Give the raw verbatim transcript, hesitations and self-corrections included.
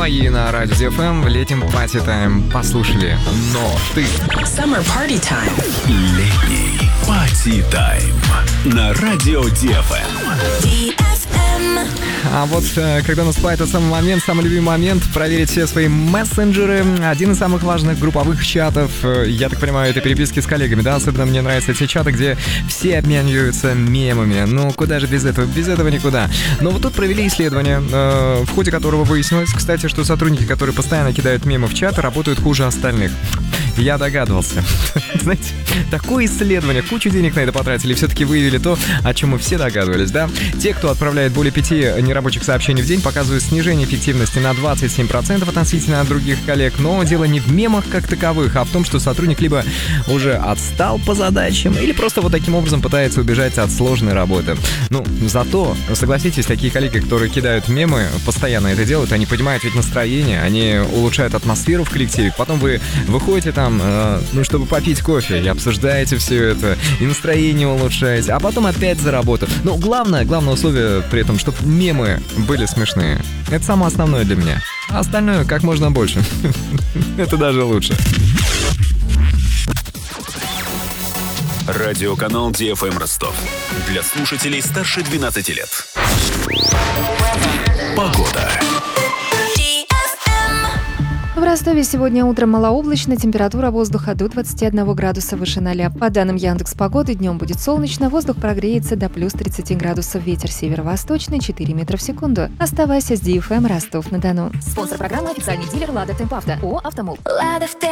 свои на радио ди эф эм в летнем пати тайм. Послушали. Но ты. Summer Party Time. Летний пати тайм на радио ди эф эм. ди эф эм. А вот когда наступает тот самый момент, самый любимый момент, проверить все свои мессенджеры. Один из самых важных групповых чатов, я так понимаю, это переписки с коллегами, да? Особенно мне нравятся те чаты, где все обмениваются мемами. Ну, куда же без этого? Без этого никуда. Но вот тут провели исследование, в ходе которого выяснилось, кстати, что сотрудники, которые постоянно кидают мемы в чат, работают хуже остальных. Я догадывался. Знаете, такое исследование, кучу денег на это потратили, все-таки выявили то, о чем мы все догадывались, да? Те, кто отправляет более пяти нерабочих сообщений в день, показывают снижение эффективности на двадцать семь процентов относительно от других коллег. Но дело не в мемах как таковых, а в том, что сотрудник либо уже отстал по задачам, или просто вот таким образом пытается убежать от сложной работы. Ну, зато, согласитесь, такие коллеги, которые кидают мемы, постоянно это делают, они понимают ведь настроение, они улучшают атмосферу в коллективе. Потом вы выходите там, э, ну, чтобы попить кофе, и обсуждаете все это, и настроение улучшаете, а потом опять за работу. Но главное, главное условие при этом, чтобы мемы были смешные. Это самое основное для меня. А остальное как можно больше. Это даже лучше. Радиоканал ди эф эм Ростов. Для слушателей старше двенадцати лет. Погода. В Ростове сегодня утром малооблачно, температура воздуха до двадцати одного градуса выше ноля. По данным Яндекс.Погоды, днем будет солнечно, воздух прогреется до плюс тридцати градусов, ветер северо-восточный четыре метра в секунду. Оставайся с ди эф эм Ростов-на-Дону. Спонсор программы — официальный дилер «Лада Темпавто». ООО «Автомол».